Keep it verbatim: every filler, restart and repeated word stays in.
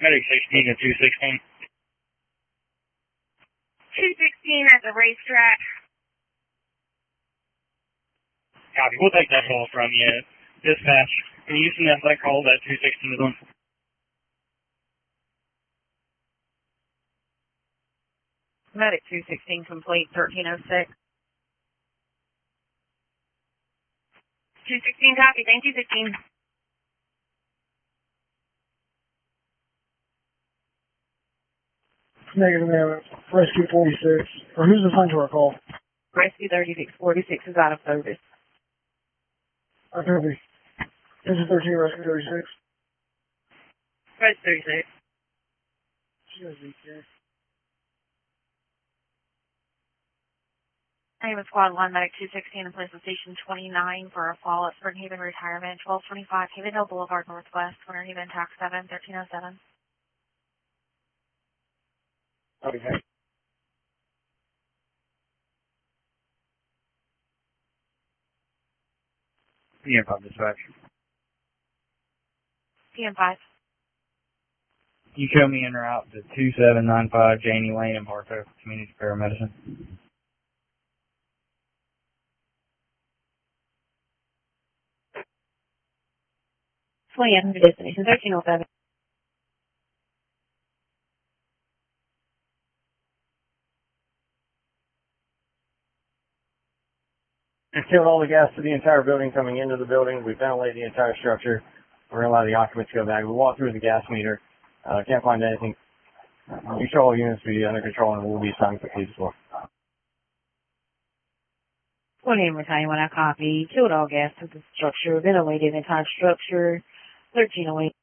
Medic sixteen to two sixteen. two sixteen at the racetrack. Copy. We'll take that call from you. Dispatch, can you send that call that two sixteen is on? Medic two sixteen complete, thirteen oh six. two sixteen copy, thank you, sixteen. Negative, man. Rescue forty-six. Or who's assigned to our call? Rescue thirty-six forty-six is out of service. I copy. This is thirteen, Rescue thirty-six. Rescue thirty-six. She has V K. I am Squad one, Medic two sixteen, and Police Station twenty-nine for a fall at Spring Haven Retirement, twelve twenty-five Haven Hill Boulevard Northwest, Winter Haven, Tax seven, thirteen oh seven. Okay. P M five dispatch. P M five. You show me en route to two seven nine five Janie Lane in Bartow, Community Paramedicine. twenty-eight hundred destination, thirteen oh seven. We've killed all the gas to the entire building coming into the building. We ventilated the entire structure. We're going to allow the occupants to go back. We walked through the gas meter. Uh, can't find anything. Make sure all units be under control and we'll be assigned to police as well. twenty-eight Battalion, when I copy, killed all gas to the structure, ventilated the entire structure, thirteen oh eight.